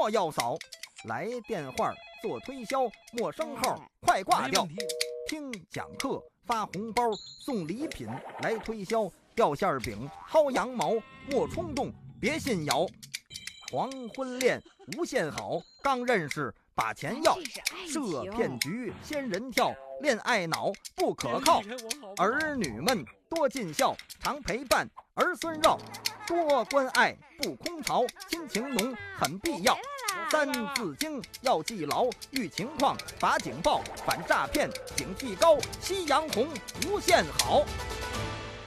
我要扫。来电话做推销，陌生号快挂掉。听讲课发红包送礼品，来推销掉馅饼薅羊毛，莫冲动别信谣。黄昏恋无限好，刚认识把钱要，设骗局仙人跳，恋爱脑不可靠。儿女们多尽孝，常陪伴儿孙绕，多关爱不空巢，亲情浓很必要。三字经要记牢，遇情况罚警报，反诈骗警惕高，夕阳红无限好。